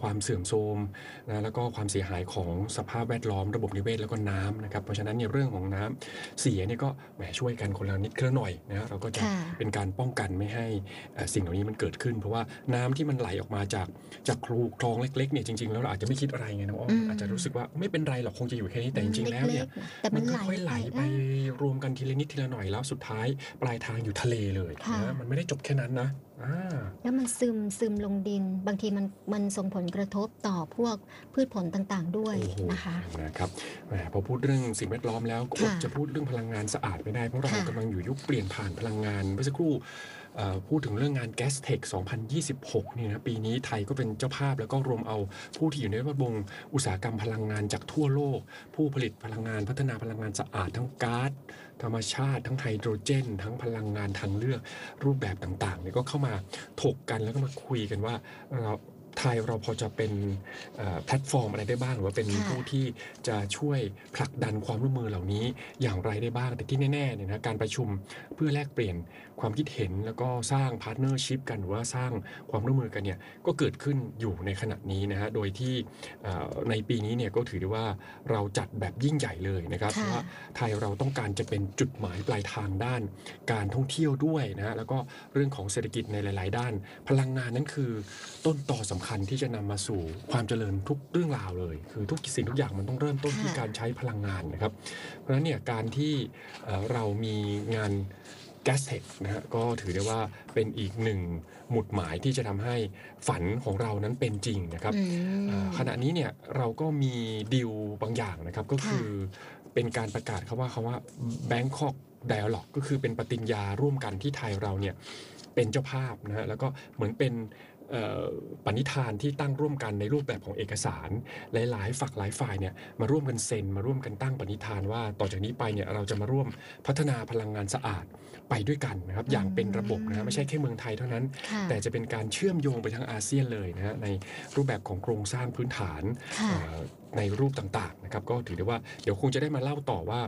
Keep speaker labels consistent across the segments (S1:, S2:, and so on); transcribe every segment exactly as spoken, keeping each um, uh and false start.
S1: ความเสื่อมโทรมนะแล้วก็ความเสียหายของสภาพแวดล้อมระบบนิเวศแล้วก็น้ำนะครับเพราะฉะนั้นเนี่ยเรื่องของน้ำเสียเนี่ยก็แหมช่วยกันคนละนิดคนละหน่อยนะเราก็จะเป็นการป้องกันไม่ให้สิ่งเหล่านี้มันเกิดขึ้นเพราะว่าน้ำที่มันไหลออกมาจากจากคลองคลองเล็กๆเนี่ยจริงๆแล้วเราอาจจะไม่คิดอะไรไงน้องอ้อมอาจจะรู้สึกว่าไม่เป็นไรหรอกคงจะอยู่แค่นี้แต่จริงๆแล้วเนี่ยมันค่อยๆไหลไปรวมกันทีละนิดทีละหน่อยแล้วสุดท้ายปลายทางอยู่ทะเลเลยนะมันไม่ได้จบแค่นั้นนะ
S2: แล้วมันซึมซึมลงดินบางทีมันมันส่งผลกระทบต่อพวกพืชผลต่างๆด้วยนะคะ
S1: นะครับพอพูดเรื่องสิ่งแวดล้อมแล้วก็จะพูดเรื่องพลังงานสะอาดไม่ได้เพราะเรากำลังอยู่ยุคเปลี่ยนผ่านพลังงานเมื่อสักครู่พูดถึงเรื่องงาน Gastech สองพันยี่สิบหกนี่นะปีนี้ไทยก็เป็นเจ้าภาพแล้วก็รวมเอาผู้ที่อยู่ในแวดวงอุตสาหกรรมพลังงานจากทั่วโลกผู้ผลิตพลังงานพัฒนาพลังงานสะอาดทั้งก๊าซธรรมชาติทั้งไฮโดรเจนทั้งพลังงานทางเลือกรูปแบบต่างๆเนี่ยก็เข้ามาถกกันแล้วก็มาคุยกันว่าเราไทยเราพอจะเป็นแพลตฟอร์มอะไรได้บ้างหรือว่าเป็นผู้ที่จะช่วยผลักดันความร่วมมือเหล่านี้อย่างไรได้บ้างแต่ที่แน่ๆเนี่ยนะการประชุมเพื่อแลกเปลี่ยนความคิดเห็นแล้วก็สร้างพาร์ทเนอร์ชิพกันหรือว่าสร้างความร่วมมือกันเนี่ยก็เกิดขึ้นอยู่ในขณะนี้นะฮะโดยที่ในปีนี้เนี่ยก็ถือได้ว่าเราจัดแบบยิ่งใหญ่เลยนะครับเพราะว่าไทยเราต้องการจะเป็นจุดหมายปลายทางด้านการท่องเที่ยวด้วยนะฮะแล้วก็เรื่องของเศรษฐกิจในหลายๆด้านพลังงานนั้นคือต้นต่อสำคัญที่จะนำมาสู่ความเจริญทุกเรื่องราวเลยคือทุกสิ่งทุกอย่างมันต้องเริ่มต้นที่การใช้พลังงานนะครับเพราะฉะนั้นเนี่ยการที่เรามีงาน Gastech นะฮะก็ถือได้ว่าเป็นอีกหนึ่งหมุดหมายที่จะทำให้ฝันของเรานั้นเป็นจริงนะครับขณะนี้เนี่ยเราก็มีดีลบางอย่างนะครับก็คือเป็นการประกาศคำว่าคำว่า Bangkok Dialogue ก็คือเป็นปฏิญญาร่วมกันที่ไทยเราเนี่ยเป็นเจ้าภาพนะฮะแล้วก็เหมือนเป็นปณิธานที่ตั้งร่วมกันในรูปแบบของเอกสารหลายๆฝักหลายฝ่ายเนี่ยมาร่วมกันเซ็นมาร่วมกันตั้งปณิธานว่าต่อจากนี้ไปเนี่ยเราจะมาร่วมพัฒนาพลังงานสะอาดไปด้วยกันนะครับอย่างเป็นระบบนะไม่ใช่แค่เมืองไทยเท่านั้นแต่จะเป็นการเชื่อมโยงไปทั้งอาเซียนเลยนะฮะในรูปแบบของโครงสร้างพื้นฐานในรูปต่างๆนะครับก็ถือได้ว่าเดี๋ยวคงจะได้มาเล่าต่อว่า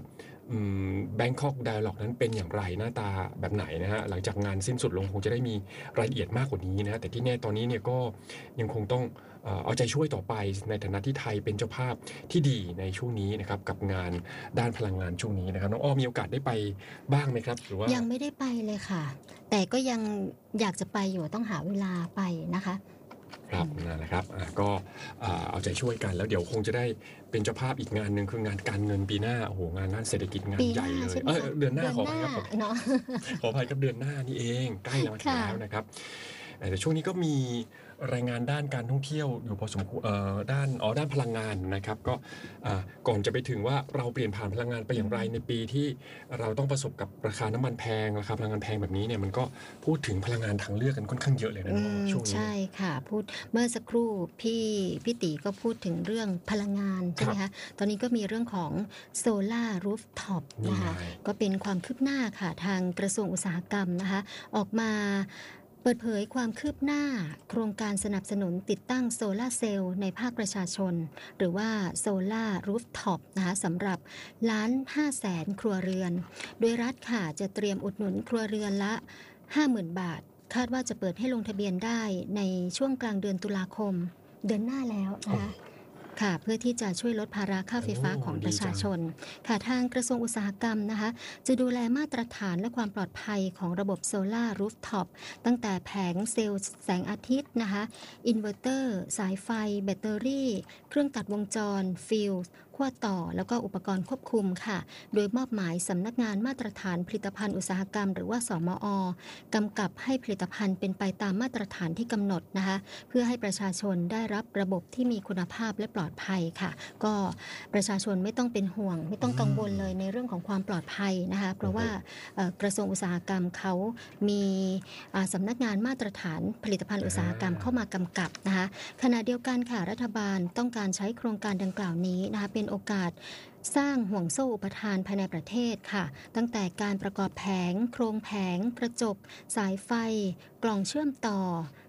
S1: Bangkok Dialogue นั้นเป็นอย่างไรหน้าตาแบบไหนนะฮะหลังจากงานสิ้นสุดลงคงจะได้มีรายละเอียดมากกว่านี้นะแต่ที่แน่ตอนนี้เนี่ยก็ยังคงต้องเอาใจช่วยต่อไปในฐานะที่ไทยเป็นเจ้าภาพที่ดีในช่วงนี้นะครับกับงานด้านพลังงานช่วงนี้นะครับน้องอ้อมีโอกาสได้ไปบ้างไหมครับหรือว่า
S2: ยังไม่ได้ไปเลยค่ะแต่ก็ยังอยากจะไปอยู่ต้องหาเวลาไปนะคะ
S1: ครับนั่นแหละครับก็เอาใจช่วยกันแล้วเดี๋ยวคงจะได้เป็นเจ้าภาพอีกงานหนึ่งคืองานการเงินปีหน้าโอ้โหงานด้านเศรษฐกิจงานใหญ่เลยเออเดือนหน้าขออภัยครับขออภัยครับเดือนหน้านี่เองใกล้แล้วแล้วนะครับแต่ช่วงนี้ก็มีรายงานด้านการท่องเที่ยวอยู่พอสมควรด้านอ๋อด้านพลังงานนะครับก็ก่อนจะไปถึงว่าเราเปลี่ยนผ่านพลังงานไปอย่างไรในปีที่เราต้องประสบกับราคาน้ำมันแพงราคาพลังงานแพงแบบนี้เนี่ยมันก็พูดถึงพลังงานทางเลือกกันค่อนข้างเยอะเลยนะช่วงนี้
S2: ใช่ค่ะพูดเมื่อสักครู่พี่พี่ตีก็พูดถึงเรื่องพลังงานใช่ไหมคะตอนนี้ก็มีเรื่องของโซล่ารูฟท็อปนะคะก็เป็นความคืบหน้าค่ะทางกระทรวงอุตสาหกรรมนะคะออกมาเปิดเผยความคืบหน้าโครงการสนับสนุนติดตั้งโซลาร์เซลล์ในภาคประชาชนหรือว่าโซลาร์รูฟท็อปนะคะสำหรับล้านห้าแสนครัวเรือนโดยรัฐค่ะจะเตรียมอุดหนุนครัวเรือนละ ห้าหมื่น บาทคาดว่าจะเปิดให้ลงทะเบียนได้ในช่วงกลางเดือนตุลาคมเดือนหน้าแล้วนะคะค่ะเพื่อที่จะช่วยลดภาระค่าไฟฟ้าของประชาชนค่ะทางกระทรวงอุตสาหกรรมนะคะจะดูแลมาตรฐานและความปลอดภัยของระบบโซลาร์รูฟท็อปตั้งแต่แผงเซลล์แสงอาทิตย์นะคะอินเวอร์เตอร์สายไฟแบตเตอรี่เครื่องตัดวงจรฟิลส์ขั้วต่อแล้วก็อุปกรณ์ควบคุมค่ะโดยมอบหมายสำนักงานมาตรฐานผลิตภัณฑ์อุตสาหกรรมหรือว่าสมอ.กำกับให้ผลิตภัณฑ์เป็นไปตามมาตรฐานที่กำหนดนะคะเพื่อให้ประชาชนได้รับระบบที่มีคุณภาพและปลอดภัยค่ะก็ประชาชนไม่ต้องเป็นห่วงไม่ต้องกังวลเลยในเรื่องของความปลอดภัยนะคะเพราะว่ากระทรวงอุตสาหกรรมเขามีสำนักงานมาตรฐานผลิตภัณฑ์อุตสาหกรรมเข้ามากำกับนะคะขณะเดียวกันค่ะรัฐบาลต้องการใช้โครงการดังกล่าวนี้นะคะเป็นโอกาสสร้างห่วงโซ่อุปทานภายในประเทศค่ะตั้งแต่การประกอบแผงโครงแผงกระจกสายไฟกล่องเชื่อมต่อ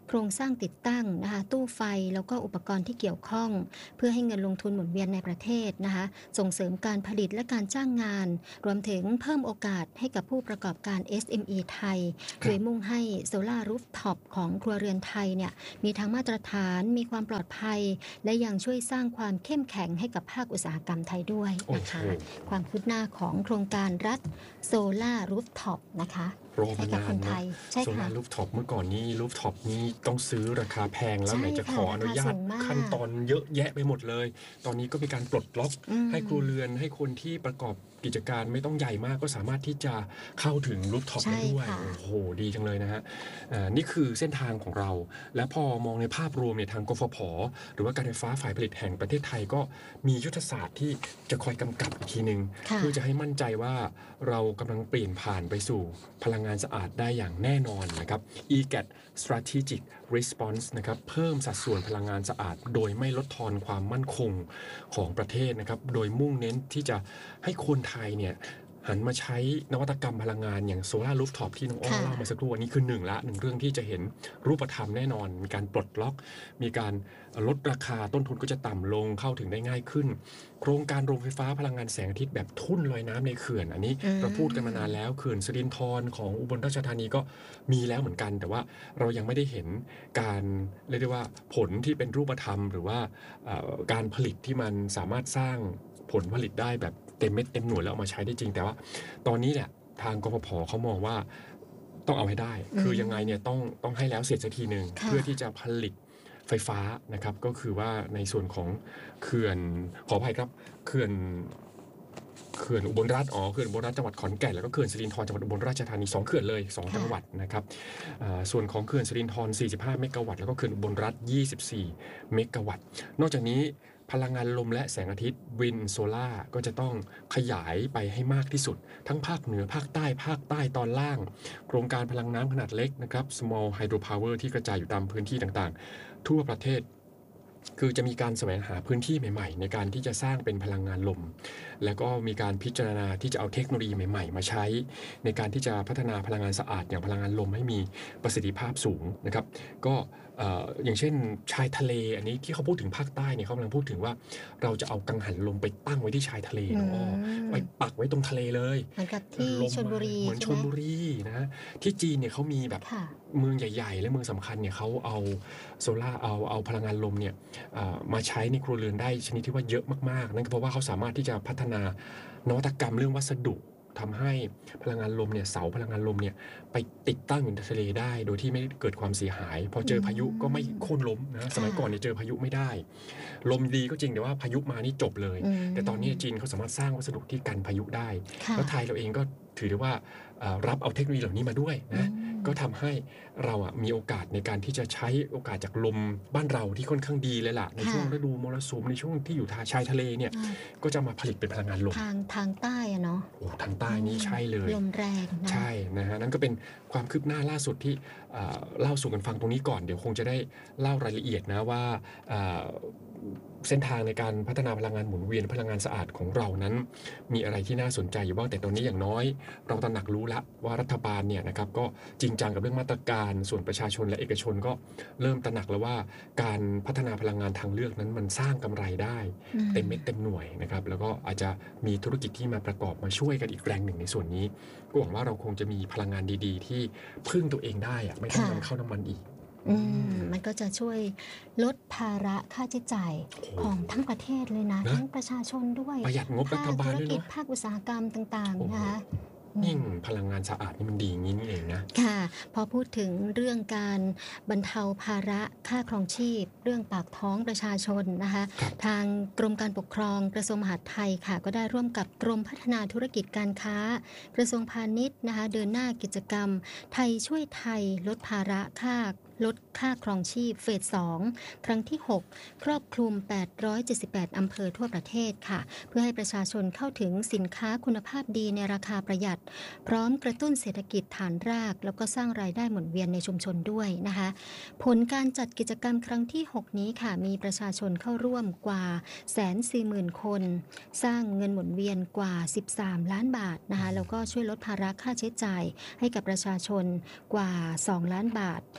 S2: โครงสร้างติดตั้งนะคะตู้ไฟแล้วก็อุปกรณ์ที่เกี่ยวข้องเพื่อให้เงินลงทุนหมุนเวียนในประเทศนะคะส่งเสริมการผลิตและการจ้างงานรวมถึงเพิ่มโอกาสให้กับผู้ประกอบการ เอส เอ็ม อี ไทยโดยมุ่งให้โซล่ารูฟท็อปของครัวเรือนไทยเนี่ยมีทั้งมาตรฐานมีความปลอดภัยและยังช่วยสร้างความเข้มแข็งให้กับภาคอุตสาหกรรมไทยด้วยนะคะความคืบหน้าของโครงการรัฐโซล่ารูฟท็อปนะคะ
S1: รอมานานนะโซลารูฟท็อปเมื่อก่อนนี้รูฟท็อปนี้ต้องซื้อราคาแพงแล้วไหนจะขออนุญาตขั้นตอนเยอะแยะไปหมดเลยตอนนี้ก็มีการปลดล็อกให้ครัวเรือนให้คนที่ประกอบกิจการไม่ต้องใหญ่มากก็สามารถที่จะเข้าถึงรูฟท็อปได้ด้วยโอ้โหดีจังเลยนะฮะนี่คือเส้นทางของเราและพอมองในภาพรวมเนี่ยทางกฟผ.หรือว่าการไฟฟ้าฝ่ายผลิตแห่งประเทศไทยก็มียุทธศาสตร์ที่จะคอยกำกับอีกทีนึงเพื่อจะให้มั่นใจว่าเรากำลังเปลี่ยนผ่านไปสู่พลังงานสะอาดได้อย่างแน่นอนนะครับ อี แกท Strategic Response นะครับเพิ่มสัดส่วนพลังงานสะอาดโดยไม่ลดทอนความมั่นคงของประเทศนะครับโดยมุ่งเน้นที่จะให้คนไทยเนี่ยหันมาใช้นวัตกรรมพลังงานอย่างโซลารูฟท็อปที่น้องอ้อเล่ามาสักครู่อันนี้คือหนึ่งละหนึ่งเรื่องที่จะเห็นรูปธรรมแน่นอนมีการปลดล็อกมีการลดราคาต้นทุนก็จะต่ำลงเข้าถึงได้ง่ายขึ้นโครงการโรงไฟฟ้าพลังงานแสงอาทิตย์แบบทุ่นลอยน้ำในเขื่อนอันนี้เราพูดกันมานานแล้วเขื่อนสิรินธรของอุบลราชธานีก็มีแล้วเหมือนกันแต่ว่าเรายังไม่ได้เห็นการเรียกได้ว่าผลที่เป็นรูปธรรมหรือว่าการผลิตที่มันสามารถสร้างผลผลิตได้แบบเต็มเม็ดเต็มหน่วยแล้วเอามาใช้ได้จริงแต่ว่าตอนนี้เนี่ยทางกฟผ.เขามองว่าต้องเอาให้ได้คือยังไงเนี่ยต้องต้องให้แล้วเสร็จสักทีนึงเพื่อที่จะผลิตไฟฟ้านะครับก็คือว่าในส่วนของเขื่อนขออภัยครับเขื่อนเขื่อนอุบลราชอ๋อเขื่อนอุบลราชจังหวัดขอนแก่นแล้วก็เขื่อนสิรินธรจังหวัดอุบลราชธานีสองเขื่อนเลยสองจังหวัดนะครับส่วนของเขื่อนสิรินธรสี่สิบห้าเมกะวัตต์แล้วก็เขื่อนอุบลราชยี่สิบสี่เมกะวัตต์นอกจากนี้พลังงานลมและแสงอาทิตย์วินโซล่าก็จะต้องขยายไปให้มากที่สุดทั้งภาคเหนือภาคใต้ภาคใต้ตอนล่างโครงการพลังน้ำขนาดเล็กนะครับ small hydropower ที่กระจายอยู่ตามพื้นที่ต่างๆทั่วประเทศคือจะมีการแสวงหาพื้นที่ใหม่ๆในการที่จะสร้างเป็นพลังงานลมแล้วก็มีการพิจารณาที่จะเอาเทคโนโลยีใหม่ๆมาใช้ในการที่จะพัฒนาพลังงานสะอาดอย่างพลังงานลมให้มีประสิทธิภาพสูงนะครับก็อย่างเช่นชายทะเลอันนี้ที่เขาพูดถึงภาคใต้เนี่ยเขากำลังพูดถึงว่าเราจะเอากังหันลมไปตั้งไว้ที่ชายทะเลเนาะไปปักไว้ตรงทะเลเลย
S2: เหมือนกับที่ชลบุรี
S1: เหมือนชลบุรีนะที่จีนเนี่ยเขามีแบบเมืองใหญ่ๆและเมืองสำคัญเนี่ยเขาเอาโซล่าเอาเอาพลังงานลมเนี่ยมาใช้ในครัวเรือนได้ชนิดที่ว่าเยอะมากๆนั่นก็เพราะว่าเขาสามารถที่จะพัฒนานวัตกรรมเรื่องวัสดุทำให้พลังงานลมเนี่ยเสาพลังงานลมเนี่ยไปติดตั้งอยู่ในทะเลได้โดยที่ไม่เกิดความเสียหายพอเจอพายุก็ไม่โค่นล้มนะสมัยก่อนเนี่ยเจอพายุไม่ได้ลมดีก็จริงแต่ว่าพายุมานี่จบเลยแต่ตอนนี้จีนเขาสามารถสร้างวัสดุที่กันพายุได้แล้วไทยเราเองก็ถือได้ว่ารับเอาเทคโนโลยีเหล่านี้มาด้วยนะก็ทำให้เราอ่ะมีโอกาสในการที่จะใช้โอกาสจากลมบ้านเราที่ค่อนข้างดีเลยล่ะในช่วงฤดูมรสุมในช่วงที่อยู่ทางชายทะเลเนี่ยก็จะมาผลิตเป็นพลังงานลม
S2: ทางทางใต้อะเนาะ
S1: โอ้ทางใต้นี่ใช่เลย
S2: ลมแรงนะ
S1: ใช่นะฮะนั่นก็เป็นความคืบหน้าล่าสุดที่เล่าสู่กันฟังตรงนี้ก่อนเดี๋ยวคงจะได้เล่ารายละเอียดนะว่าเส้นทางในการพัฒนาพลังงานหมุนเวียนพลังงานสะอาดของเรานั้นมีอะไรที่น่าสนใจอยู่บ้างแต่ตอนนี้อย่างน้อยเราตระหนักรู้ละว่ารัฐบาลเนี่ยนะครับก็จริงจังกับเรื่องมาตรการส่วนประชาชนและเอกชนก็เริ่มตระหนักแล้วว่าการพัฒนาพลังงานทางเลือกนั้นมันสร้างกำไรได้เต็มเม็ดเต็มหน่วยนะครับแล้วก็อาจจะมีธุรกิจที่มาประกอบมาช่วยกันอีกแรงหนึ่งในส่วนนี้ก็หวังว่าเราคงจะมีพลังงานดีๆที่พึ่งตัวเองได้อะไม่ต้องนำเข้าน้ำมันอีก
S2: อืมมันก็จะช่วยลดภาระค่าใช้จ่ายของทั้งประเทศเลยนะทั้งประชาชนด้วย
S1: ประหยัดงบรัฐบาลด้วยเนาะ
S2: ภาคธุรกิจภาคอุตสาหกรรมต่างๆนะคะ
S1: ยิ่งพลังงานสะอาดนี่มันดีอย่างนี้นี่เองนะ
S2: ค่ะพอพูดถึงเรื่องการบรรเทาภาระค่าครองชีพเรื่องปากท้องประชาชนนะคะทางกรมการปกครองกระทรวงมหาดไทยค่ะก็ได้ร่วมกับกรมพัฒนาธุรกิจการค้ากระทรวงพาณิชย์นะคะเดินหน้ากิจกรรมไทยช่วยไทยลดภาระค่าลดค่าครองชีพเฟสสองครั้งที่หกครอบคลุมแปดร้อยเจ็ดสิบแปดอำเภอทั่วประเทศค่ะเพื่อให้ประชาชนเข้าถึงสินค้าคุณภาพดีในราคาประหยัดพร้อมกระตุ้นเศรษฐกิจฐานรากแล้วก็สร้างรายได้หมุนเวียนในชุมชนด้วยนะคะผลการจัดกิจกรรมครั้งที่หกนี้ค่ะมีประชาชนเข้าร่วมกว่า หนึ่งแสนสี่หมื่น คนสร้างเงินหมุนเวียนกว่าสิบสามล้านบาทนะคะแล้วก็ช่วยลดภาระค่าใช้จ่ายให้กับประชาชนกว่าสองล้านบาทขณะ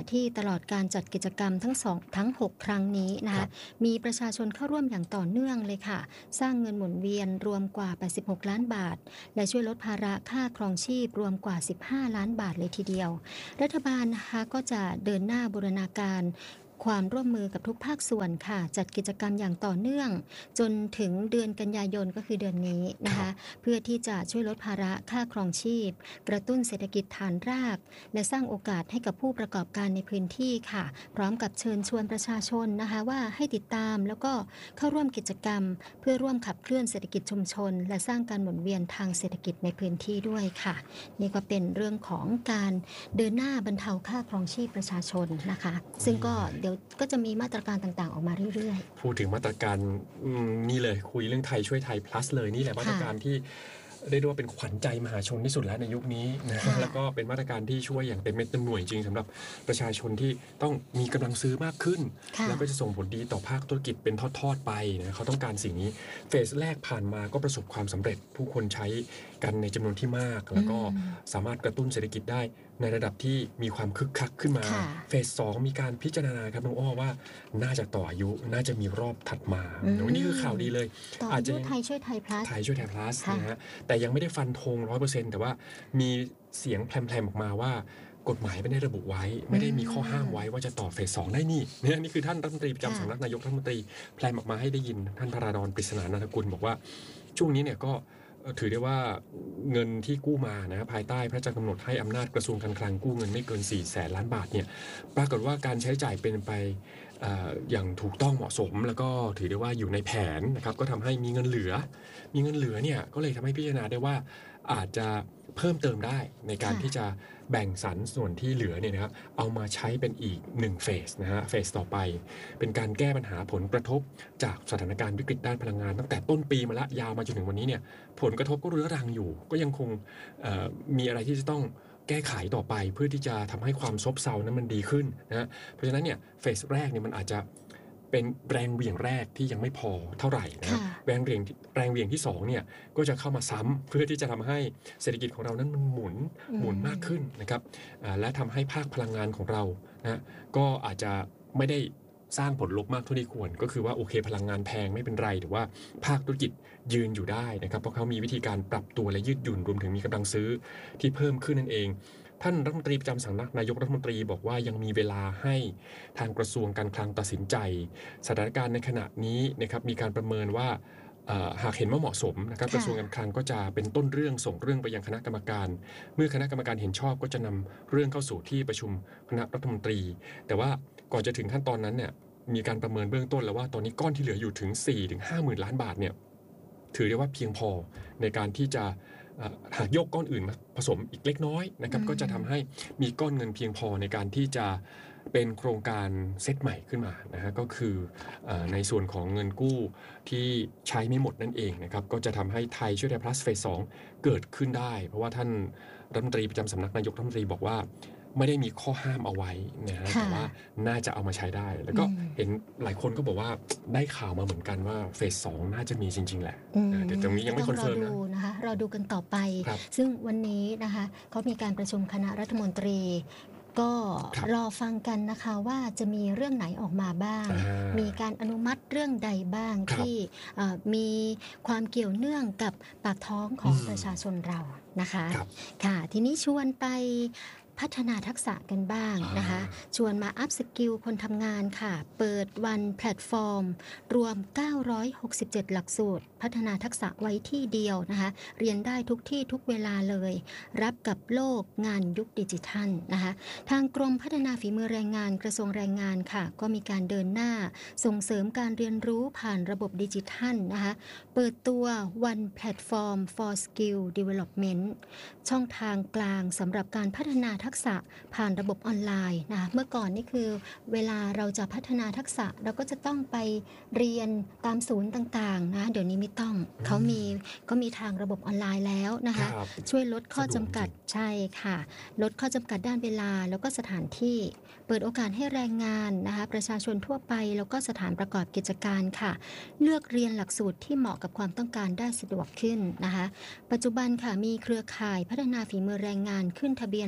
S2: ที่ตลอดการจัดกิจกรรมทั้งสองทั้งหกครั้งนี้นะ
S1: ครั
S2: คะ
S1: บ
S2: มีประชาชนเข้าร่วมอย่างต่อเนื่องเลยค่ะ สร้างเงินหมุนเวียนรวมกว่าแปดสิบหกล้านบาทและช่วยลดภาระค่าครองชีพรวมกว่าสิบห้าล้านบาทเลยทีเดียวรัฐบาลนะคะก็จะเดินหน้าบูรณาการความร่วมมือกับทุกภาคส่วนค่ะจัดกิจกรรมอย่างต่อเนื่องจนถึงเดือนกันยายนก็คือเดือนนี้นะคะเพื่อที่จะช่วยลดภาระค่าครองชีพกระตุ้นเศรษฐกิจฐานรากและสร้างโอกาสให้กับผู้ประกอบการในพื้นที่ค่ะพร้อมกับเชิญชวนประชาชนนะคะว่าให้ติดตามแล้วก็เข้าร่วมกิจกรรมเพื่อร่วมขับเคลื่อนเศรษฐกิจชุมชนและสร้างการหมุนเวียนทางเศรษฐกิจในพื้นที่ด้วยค่ะนี่ก็เป็นเรื่องของการเดินหน้าบรรเทาค่าครองชีพประชาชนนะคะซึ่งก็เดี๋ยวก็จะมีมาตรการต่างๆออกมาเรื่อยๆ
S1: พูดถึงมาตรการนี่เลยคุยเรื่องไทยช่วยไทย plus เลยนี่แหละมาตรการที่เรียกได้ว่าเป็นขวัญใจมหาชนที่สุดแล้วในยุคนี้นะแล้วก็เป็นมาตรการที่ช่วยอย่างเต็มเม็ดเต็มหน่วยจริงสำหรับประชาชนที่ต้องมีกำลังซื้อมากขึ้นแล้วก็จะส่งผลดีต่อภาคธุรกิจเป็นทอดๆไปนะเขาต้องการสิ่งนี้เฟสแรกผ่านมาก็ประสบความสำเร็จผู้คนใช้กันในจำนวนที่มากแล้วก็สามารถกระตุ้นเศรษฐกิจได้ในระดับที่มีความคึกคักขึ้นมาเฟสสองมีการพิจารณาครับน้องอ้อว่าน่าจะต่ออายุน่าจะมีรอบถัดมานี่คือข่าวดีเลย
S2: อาจจะไทยช่วยไทย plus
S1: ไทยช่วยไทย plus นะฮะแต่ยังไม่ได้ฟันธง ร้อยเปอร์เซ็นต์ แต่ว่ามีเสียงแพร่มๆออกมาว่ากฎหมายไม่ได้ระบุไว้ไม่ได้มีข้อห้ามไว้ว่าจะต่อเฟสสองได้นี่เนี่ยนี่คือท่านรัฐมนตรีประจำสำนักนายกรัฐมนตรีแพร่มออกมาให้ได้ยินท่านพราดอนปริศนานาถกุลบอกว่าช่วงนี้เนี่ยก็ถือได้ว่าเงินที่กู้มานะภายใต้พระราชกำหนดให้อำนาจกระทรวงการคลังกู้เงินไม่เกินสี่แสนล้านบาทเนี่ยปรากฏว่าการใช้จ่ายเป็นไปอย่างถูกต้องเหมาะสมแล้วก็ถือได้ว่าอยู่ในแผนนะครับก็ทำให้มีเงินเหลือมีเงินเหลือเนี่ยก็เลยทำให้พิจารณาได้ว่าอาจจะเพิ่มเติมได้ในการที่จะแบ่งสรรส่วนที่เหลือเนี่ยนะครับเอามาใช้เป็นอีกหนึ่งเฟสนะฮะเฟสต่อไปเป็นการแก้ปัญหาผลกระทบจากสถานการณ์วิกฤตด้านพลังงานตั้งแต่ต้นปีมาละยาวมาจนถึงวันนี้เนี่ยผลกระทบก็เรื้อรังอยู่ก็ยังคงมีอะไรที่จะต้องแก้ไขต่อไปเพื่อที่จะทำให้ความซบเซานั้นมันดีขึ้นนะเพราะฉะนั้นเนี่ยเฟสแรกเนี่ยมันอาจจะเป็นแรงเหวี่ยงแรกที่ยังไม่พอเท่าไหร่นะแรงเหวี่ยงแรงเหวี่ยงที่สองเนี่ยก็จะเข้ามาซ้ำเพื่อที่จะทำให้เศรษฐกิจของเรานั้นมันหมุนหมุนมากขึ้นนะครับและทำให้ภาคพลังงานของเรานะก็อาจจะไม่ได้สร้างผลลบมากเท่าที่ควรก็คือว่าโอเคพลังงานแพงไม่เป็นไรแต่ว่าภาคธุรกิจยืนอยู่ได้นะครับเพราะเขามีวิธีการปรับตัวและยืดหยุ่นรวมถึงมีกำลังซื้อที่เพิ่มขึ้นนั่นเองท่านรัฐมนตรีประจำสำนักนายกรัฐมนตรีบอกว่ายังมีเวลาให้ทางกระทรวงการคลังตัดสินใจสถานการณ์ในขณะนี้นะครับมีการประเมินว่าหากเห็นว่าเหมาะสมนะครับกระทรวงการคลังก็จะเป็นต้นเรื่องส่งเรื่องไปยังคณะกรรมการเมื่อคณะกรรมการเห็นชอบก็จะนำเรื่องเข้าสู่ที่ประชุมคณะรัฐมนตรีแต่ว่าก่อนจะถึงขั้นตอนนั้นเนี่ยมีการประเมินเบื้องต้นแล้วว่าตอนนี้ก้อนที่เหลืออยู่ถึง สี่ถึงห้าหมื่นล้านบาทเนี่ยถือได้ว่าเพียงพอในการที่จะหากยกก้อนอื่นมาผสมอีกเล็กน้อยนะครับก็จะทำให้มีก้อนเงินเพียงพอในการที่จะเป็นโครงการเซตใหม่ขึ้นมานะฮะก็คือในส่วนของเงินกู้ที่ใช้ไม่หมดนั่นเองนะครับก็จะทำให้ไทยช่วยไทย plus เฟสสองเกิดขึ้นได้เพราะว่าท่านรัฐมนตรีประจำสำนักนายกรัฐมนตรีบอกว่าไม่ได้มีข้อห้ามเอาไว้นะฮะแต่ว่าน่าจะเอามาใช้ได้แล้วก็เห็นหลายคนก็บอกว่าได้ข่าวมาเหมือนกันว่าเฟสสองน่าจะมีจริงๆแหละแต่ตรงนี้ยังไม่คอนเฟิร์มนะ
S2: นะคะเราดูกันต่อไปซึ่งวันนี้นะคะเขามีการประชุมคณะรัฐมนตรีก็รอฟังกันนะคะว่าจะมีเรื่องไหนออกมาบ้างมีการอนุมัติเรื่องใดบ้างที่มีความเกี่ยวเนื่องกับปากท้องของประชาชนเรานะคะค่ะทีนี้ชวนไปพัฒนาทักษะกันบ้างนะคะชวนมาอัพสกิลคนทำงานค่ะเปิดวันแพลตฟอร์มรวมเก้าร้อยหกสิบเจ็ดหลักสูตรพัฒนาทักษะไว้ที่เดียวนะคะเรียนได้ทุกที่ทุกเวลาเลยรับกับโลกงานยุคดิจิทัลนะคะทางกรมพัฒนาฝีมือแรงงานกระทรวงแรงงานค่ะก็มีการเดินหน้าส่งเสริมการเรียนรู้ผ่านระบบดิจิทัลนะคะเปิดตัว One Platform for Skill Development ช่องทางกลางสำหรับการพัฒนาทักษะผ่านระบบออนไลน์นะเมื่อก่อนนี่คือเวลาเราจะพัฒนาทักษะเราก็จะต้องไปเรียนตามศูนย์ต่างๆนะเดี๋ยวนี้ไม่ต้องเขามีก็มีทางระบบออนไลน์แล้วนะคะช่วยลดข้อจำกัดใช่ค่ะลดข้อจำกัดด้านเวลาแล้วก็สถานที่เปิดโอกาสให้แรงงานนะคะประชาชนทั่วไปแล้วก็สถานประกอบกิจการค่ะเลือกเรียนหลักสูตรที่เหมาะกับความต้องการได้สะดวกขึ้นนะคะปัจจุบันค่ะมีเครือข่ายพัฒนาฝีมือแรงงานขึ้นทะเบียนหลักสูตร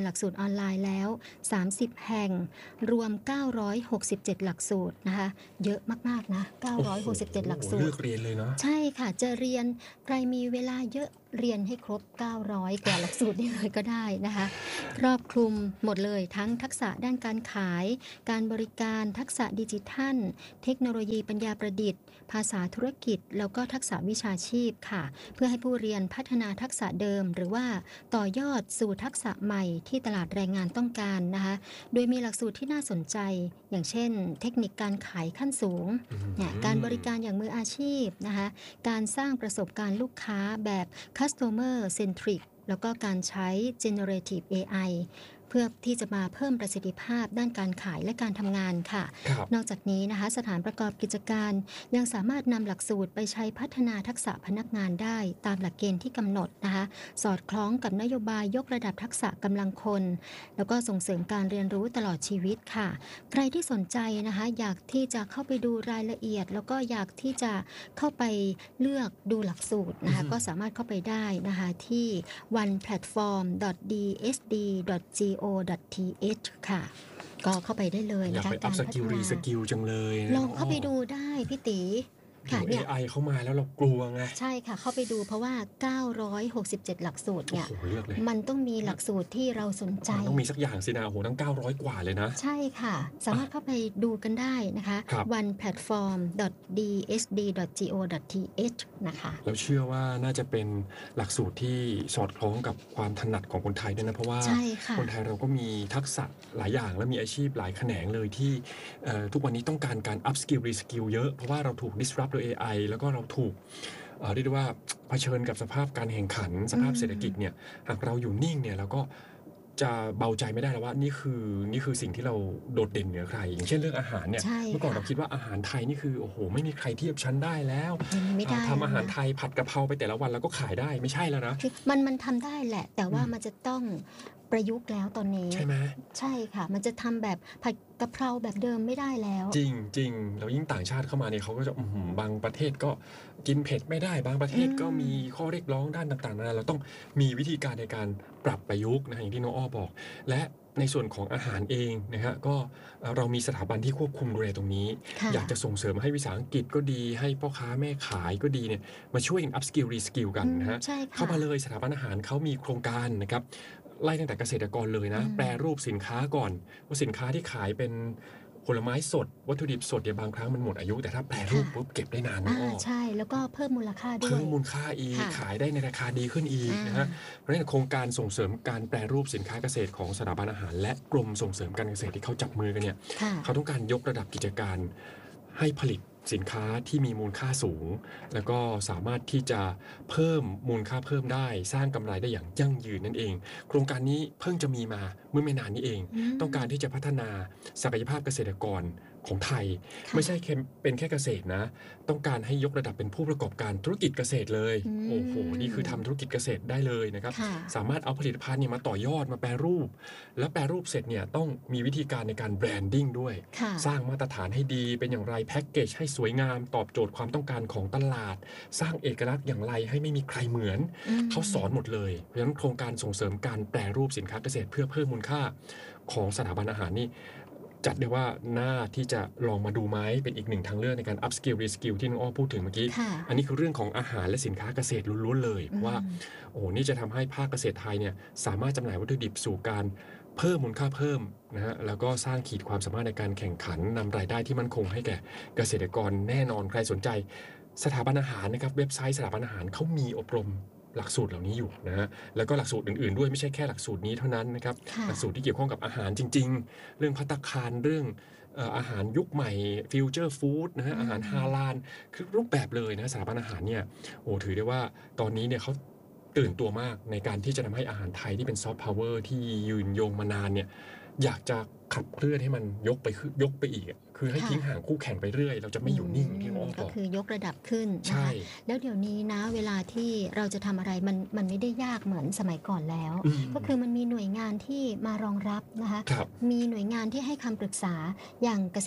S2: ออนไลน์แล้วสามสิบแห่งรวมเก้าร้อยหกสิบเจ็ดหลักสูตรนะคะเยอะมากๆนะเก้าร้อยหกสิบเจ็ดหลักสูตร
S1: เลือกเรียนเลยเนาะ
S2: ใช่ค่ะจะเรียนใครมีเวลาเยอะเรียนให้ครบเก้าร้อยกว่าหลักสูตรนี่เลยก็ได้นะคะครอบคลุมหมดเลยทั้งทักษะด้านการขายการบริการทักษะดิจิทัลเทคโนโลยีปัญญาประดิษฐ์ภาษาธุรกิจแล้วก็ทักษะวิชาชีพค่ะเพื่อให้ผู้เรียนพัฒนาทักษะเดิมหรือว่าต่อยอดสู่ทักษะใหม่ที่ตลาดแรงงานต้องการนะคะโดยมีหลักสูตรที่น่าสนใจอย่างเช่นเทคนิคการขายขั้นสูงเนี่ยการบริการอย่างมืออาชีพนะคะการสร้างประสบการณ์ลูกค้าแบบ customer centric แล้วก็การใช้ generative เอ ไอ เพื่อที่จะมาเพิ่มประสิทธิภาพด้านการขายและการทำงานค่ะนอกจากนี้นะคะสถานประกอบกิจการยังสามารถนำหลักสูตรไปใช้พัฒนาทักษะพนักงานได้ตามหลักเกณฑ์ที่กำหนดนะคะสอดคล้องกับนโยบายยกระดับทักษะกำลังคนแล้วก็ส่งเสริมการเรียนรู้ตลอดชีวิตค่ะใครที่สนใจนะคะอยากที่จะเข้าไปดูรายละเอียดแล้วก็อยากที่จะเข้าไปเลือกดูหลักสูตรนะคะก็สามารถเข้าไปได้นะคะที่ one platform dot d s d dot goโอ ดอท ที เอช ค่ะก็เข้าไปได้เลยนะคะ
S1: อยากไปอัพสกิลรีสกิลจังเลย
S2: ลองเข้าไปดูได้พี่ตี
S1: ค่ะเนี่ย เอ ไอ เข้ามาแล้วเรากลัวไง
S2: ใช่ค่ะเข้าไปดูเพราะว่าเก้าร้อยหกสิบเจ็ดหลักสูตรเนี่ยมันต้องมีหลักสูตรที่เราสนใจ
S1: ต้องมีสักอย่างสินะโอ้โหทั้งเก้าร้อยกว่าเลยนะ
S2: ใช่ค่ะสามารถเข้าไปดูกันได้นะคะ one platform dot d s d dot go dot t h นะคะ
S1: เราเชื่อว่าน่าจะเป็นหลักสูตรที่สอดคล้องกับความถนัดของคนไทยด้วยนะเพราะว่าคนไทยเราก็มีทักษะหลายอย่างและมีอาชีพหลายแขนงเลยที่ทุกวันนี้ต้องการการ up skill re skill เยอะเพราะว่าเราถูก disrupt โดย เอ ไอ แล้วก็เราถูกเรียกได้ว่าเผชิญกับสภาพการแข่งขันสภาพเศรษฐกิจเนี่ยหากเราอยู่นิ่งเนี่ยเราก็จะเบาใจไม่ได้แล้วว่านี่คือนี่คือสิ่งที่เราโดดเด่นเหนือใครอย่างเช่นเรื่องอาหารเนี่ยเมื่อก่อนเราคิดว่าอาหารไทยนี่คือโอ้โหไม่มีใครเทียบชั้นได้แล้วทำอาหารไทยผัดกะเพราไปแต่ละวันแล้วก็ขายได้ไม่ใช่แล้วนะ
S2: มันมันทำได้แหละแต่ว่ามันจะต้องประยุกต์แล้วตอนนี้
S1: ใช่ไหม
S2: ใช่ค่ะมันจะทำแบบผัดกะเพราแบบเดิมไม่ได้แล้ว
S1: จริงจริงแล้วยิ่งต่างชาติเข้ามาเนี่ยเขาก็จะบางประเทศก็กินเผ็ดไม่ได้บางประเทศก็มีข้อเรียกร้องด้านต่างๆนะเราต้องมีวิธีการในการปรับประยุกต์นะอย่างที่น้องอ้อบอกและในส่วนของอาหารเองนะฮะก็เรามีสถาบันที่ควบคุมดูแลตรงนี้อยากจะส่งเสริมให้วิสาหกิจก็ดีให้พ่อค้าแม่ขายก็ดีเนี่ยมาช่วยอัพสกิลรีสกิลกันนะฮะเข้ามาเลยสถาบันอาหารเขามีโครงการนะครับไล่ตั้งแต่เกษตรกรเลยนะแปรรูปสินค้าก่อนว่าสินค้าที่ขายเป็นผลไม้สดวัตถุดิบสดเนี่ยบางครั้งมันหมดอายุแต่ถ้าแปรรูปปุ๊บเก็บได้นานนะอ้อ
S2: ใช่แล้วก็เพิ่มมูลค่าด้วย
S1: เพิ่มมูลค่าอีกขายได้ในราคาดีขึ้นอีกนะฮะเพราะฉะนั้นโครงการส่งเสริมการแปรรูปสินค้าเกษตรของสถาบันอาหารและกรมส่งเสริมการเกษตรที่เขาจับมือกันเนี่ยเขาต้องการยกระดับกิจการให้ผลิตสินค้าที่มีมูลค่าสูงแล้วก็สามารถที่จะเพิ่มมูลค่าเพิ่มได้สร้างกำไรได้อย่างยั่งยืนนั่นเองโครงการนี้เพิ่งจะมีมาเมื่อไม่นานนี้เองต้องการที่จะพัฒนาศักยภาพเกษตรกรของไทยไม่ใช่เป็นแค่เกษตรนะต้องการให้ยกระดับเป็นผู้ประกอบการธุรกิจเกษตรเลยโอ้โหนี่คือทำธุรกิจเกษตรได้เลยนะครับสามารถเอาผลิตภัณฑ์เนี่ยมาต่อยอดมาแปรรูปแล้วแปรรูปเสร็จเนี่ยต้องมีวิธีการในการแบรนดิ้งด้วยสร้างมาตรฐานให้ดีเป็นอย่างไรแพ็กเกจให้สวยงามตอบโจทย์ความต้องการของตลาดสร้างเอกลักษณ์อย่างไรให้ไม่มีใครเหมือนเขาสอนหมดเลยเพราะฉะนั้นโครงการส่งเสริมการแปรรูปสินค้าเกษตรเพื่อเพิ่มมูลค่าของสถาบันอาหารนี่จัดได้ว่าน่าที่จะลองมาดูไหมเป็นอีกหนึ่งทางเลือกในการ up skill re skill ที่น้องอ้อพูดถึงเมื่อกี้อันนี้คือเรื่องของอาหารและสินค้าเกษตรล้วนๆเลยว่าโอ้นี่จะทำให้ภาคเกษตรไทยเนี่ยสามารถจำหน่ายวัตถุดิบสู่การเพิ่มมูลค่าเพิ่มนะฮะแล้วก็สร้างขีดความสามารถในการแข่งขันนำรายได้ที่มั่นคงให้แก่เกษตรกรแน่นอนใครสนใจสถาบันอาหารนะครับเว็บไซต์สถาบันอาหารเขามีอบรมหลักสูตรเหล่านี้อยู่นะฮะแล้วก็หลักสูตรอื่นๆด้วยไม่ใช่แค่หลักสูตรนี้เท่านั้นนะครับหลักสูตรที่เกี่ยวข้องกับอาหารจริงๆเรื่องภัตตาคารเรื่องอาหารยุคใหม่ฟิวเจอร์ฟู้ดนะฮะอาหารฮาลาลคือรูปแบบเลยนะสถาบันอาหารเนี่ยโอ้ถือได้ว่าตอนนี้เนี่ยเขาตื่นตัวมากในการที่จะทำให้อาหารไทยที่เป็นซอฟต์พาวเวอร์ที่ยืนยงมานานเนี่ยอยากจะขับเคลื่อนให้มันยกไปยกไปอีกคือให้ทิ้งห่างคู่แข่งไปเรื่อยเราจะไม่อยู่นิ่งที่น้องบอก
S2: ก็คือยกระดับขึ้นนะคะแล้วเดี๋ยวนี้นะเวลาที่เราจะทำอะไรมันมันไม่ได้ยากเหมือนสมัยก่อนแล้วก็คือมันมีหน่วยงานที่มารองรับนะคะมีหน่วยงานที่ให้คำปรึกษาอย่างเกษตร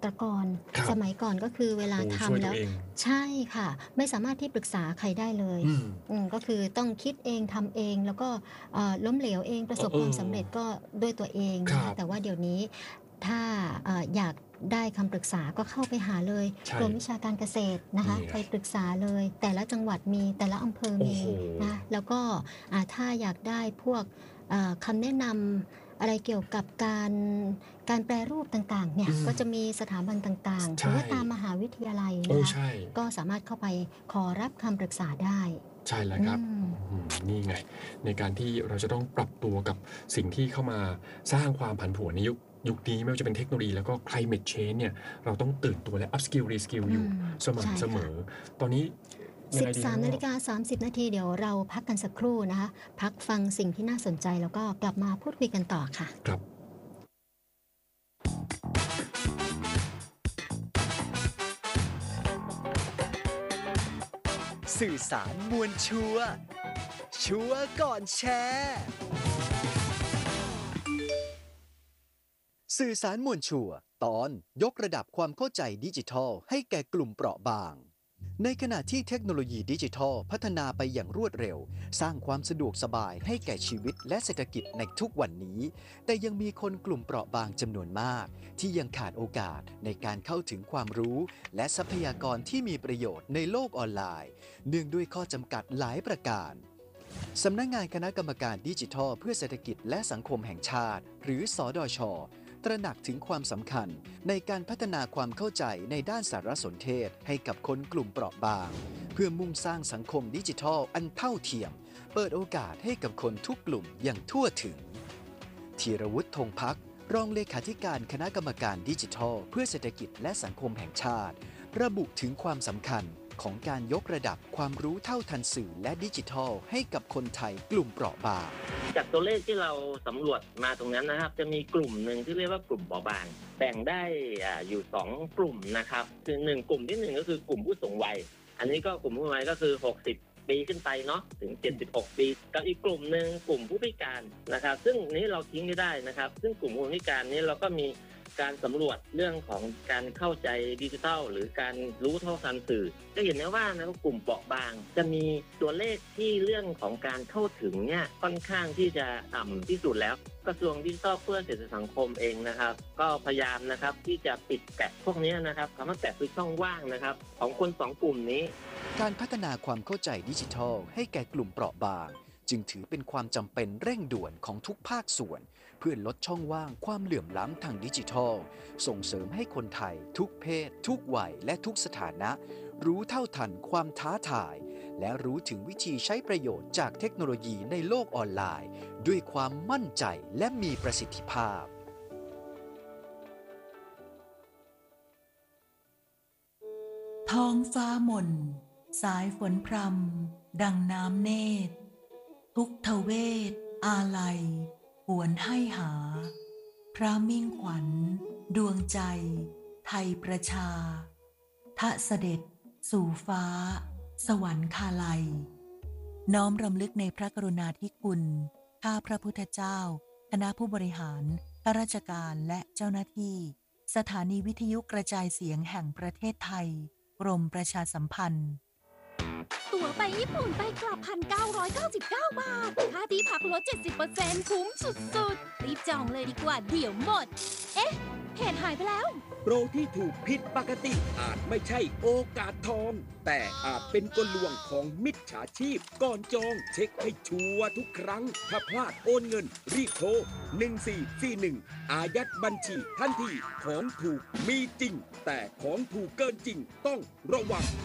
S2: ตรกรสมัยก่อนก็คือเวลาทำแล้วใช่ค่ะไม่สามารถที่ปรึกษาใครได้เลยก็คือต้องคิดเองทำเองแล้วก็ล้มเหลวเองประสบความสำเร็จก็ด้วยตัวเองนะแต่ว่าเดี๋ยวนี้ถ้าอยากได้คำปรึกษาก็เข้าไปหาเลยกรมวิชาการเกษตรนะคะไปปรึกษาเลยแต่ละจังหวัดมีแต่ละอำเภอมีนะแล้วก็ถ้าอยากได้พวกคำแนะนำอะไรเกี่ยวกับการการแปรรูปต่างๆเนี่ยก็จะมีสถาบันต่างๆหรือว่าตามมหาวิทยาลัยนะคะก็สามารถเข้าไปขอรับคำปรึกษาได้
S1: ใช่แล้วครับนี่ไงในการที่เราจะต้องปรับตัวกับสิ่งที่เข้ามาสร้างความผันผวนในยุคยุคนี้ไม่ว่าจะเป็นเทคโนโลยีแล้วก็ climate change เนี่ยเราต้องตื่นตัวและ up skill re skill อยู่สม่ำเสมอตอนนี้
S2: สิบสามนาฬิกาสามสิบนาทีเดี๋ยวเราพักกันสักครู่นะคะพักฟังสิ่งที่น่าสนใจแล้วก็กลับมาพูดคุยกันต่อค่ะ
S1: ครับ
S3: สื่อสารมวลชัวร์ชัวร์ก่อนแชร์สื่อสารมวลชัวร์ตอนยกระดับความเข้าใจดิจิทัลให้แก่กลุ่มเปราะบางในขณะที่เทคโนโลยีดิจิทัลพัฒนาไปอย่างรวดเร็วสร้างความสะดวกสบายให้แก่ชีวิตและเศรษฐกิจในทุกวันนี้แต่ยังมีคนกลุ่มเปราะบางจำนวนมากที่ยังขาดโอกาสในการเข้าถึงความรู้และทรัพยากรที่มีประโยชน์ในโลกออนไลน์เนื่องด้วยข้อจำกัดหลายประการสำนักงานคณะกรรมการดิจิทัลเพื่อเศรษฐกิจและสังคมแห่งชาติหรือสดช.ตระหนักถึงความสำคัญในการพัฒนาความเข้าใจในด้านสารสนเทศให้กับคนกลุ่มเปราะบางเพื่อมุ่งสร้างสังคมดิจิทัลอันเท่าเทียมเปิดโอกาสให้กับคนทุกกลุ่มอย่างทั่วถึงธีรวุฒิ ธงภักดิ์รองเลขาธิการคณะกรรมการดิจิทัลเพื่อเศรษฐกิจและสังคมแห่งชาติระบุถึงความสำคัญของการยกระดับความรู้เท่าทันสื่อและดิจิทัลให้กับคนไทยกลุ่มเปราะบาง
S4: จากตัวเลขที่เราสำรวจมาตรงนั้นนะครับจะมีกลุ่มหนึ่งที่เรียกว่ากลุ่มเปราะบางแบ่งได้อยู่สองกลุ่มนะครับคือหนึ่งกลุ่มที่หนึ่งก็คือกลุ่มผู้สูงวัยอันนี้ก็กลุ่มผู้สูงวัยก็คือหกสิบปีขึ้นไปเนาะถึงเจ็ดสิบหกปีกับอีกกลุ่มนึงกลุ่มผู้พิการนะครับซึ่งนี้เราทิ้งไม่ได้นะครับซึ่งกลุ่มผู้พิการนี้เราก็มีการสำรวจเรื่องของการเข้าใจดิจิทัลหรือการรู้เท่าทันสื่อก็เห็นได้ว่านะกลุ่มเปราะบางจะมีตัวเลขที่เรื่องของการเข้าถึงเนี่ยค่อนข้างที่จะต่ำที่สุดแล้วกระทรวงดิจิทัลเพื่อเศรษฐกิจสังคมเองนะครับก็พยายามนะครับที่จะปิดแกะพวกนี้นะครับคำว่าแกะคือช่องว่างนะครับของคนสองกลุ่มนี้
S3: การพัฒนาความเข้าใจดิจิทัลให้แก่กลุ่มเปราะบางจึงถือเป็นความจำเป็นเร่งด่วนของทุกภาคส่วนเพื่อลดช่องว่างความเหลื่อมล้ำทางดิจิทัลส่งเสริมให้คนไทยทุกเพศทุกวัยและทุกสถานะรู้เท่าทันความท้าทายและรู้ถึงวิธีใช้ประโยชน์จากเทคโนโลยีในโลกออนไลน์ด้วยความมั่นใจและมีประสิทธิภาพ
S5: ท้องฟ้ามนสายฝนพรำดังน้ำเนตรทุกทเวทอาลัยหวนให้หาพระมิ่งขวัญดวงใจไทยประชาทะเสด็จสู่ฟ้าสวรรคาลัยน้อมรำลึกในพระกรุณาธิคุณข้าพระพุทธเจ้าคณะผู้บริหารข้าราชการและเจ้าหน้าที่สถานีวิทยุกระจายเสียงแห่งประเทศไทยกรมประชาสัมพันธ์
S6: ตั๋วไปญี่ปุ่นไปกลับ หนึ่งพันเก้าร้อยเก้าสิบเก้า บาทค่าที่พักลด เจ็ดสิบเปอร์เซ็นต์ คุ้มสุดๆรีบจองเลยดีกว่าเดี๋ยวหมดเอ๊ะเพจหายไปแล้ว
S7: โปรที่ถูกผิดปกติอาจไม่ใช่โอกาสทองแต่อาจเป็นกลลวงของมิจฉาชีพก่อนจองเช็คให้ชัวร์ทุกครั้งถ้าพลาดโอนเงินรีบโทรหนึ่งสี่สี่หนึ่งอายัดบัญชีทันทีของถูกมีจริงแต่ของถูกเกินจริงต้องระวัง